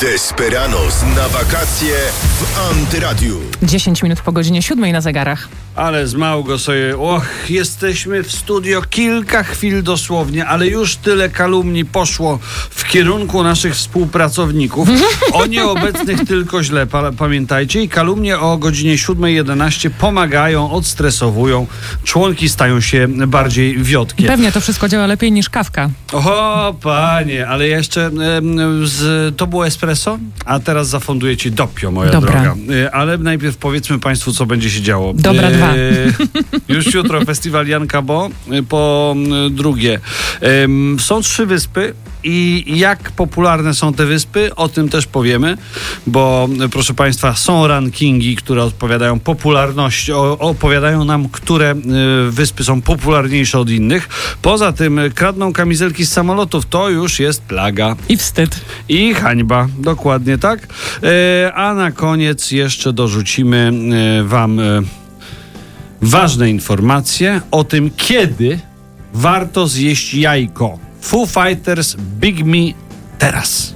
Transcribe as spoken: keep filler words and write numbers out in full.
Desperados na wakacje w Antyradiu. dziesięć minut po godzinie siódmej na zegarach. Ale zmał go sobie. Och, jesteśmy w studio kilka chwil dosłownie, ale już tyle kalumni poszło w kierunku naszych współpracowników. O nieobecnych tylko źle, pa- pamiętajcie. I kalumnie o godzinie siódmej jedenaście pomagają, odstresowują. Członki stają się bardziej wiotkie. Pewnie to wszystko działa lepiej niż kawka. O, panie, ale jeszcze em, z, to było espresso, a teraz zafunduję ci doppio, moja Dobra. droga. E, Ale najpierw powiedzmy państwu, co będzie się działo. Dobra, dwa. Już jutro festiwal Janka Bo, e, po m, drugie. Em, są trzy wyspy i jak popularne są te wyspy, o tym też powiemy, bo e, proszę państwa, są rankingi, które odpowiadają popularności, o, opowiadają nam, które e, wyspy są popularniejsze od innych. Poza tym e, kradną kamizelki z samolotów, to już jest plaga. I wstyd. I hańba, dokładnie tak. E, a na koniec jeszcze dorzucimy e, wam e, ważne informacje o tym, kiedy warto zjeść jajko. Foo Fighters Big Me teraz.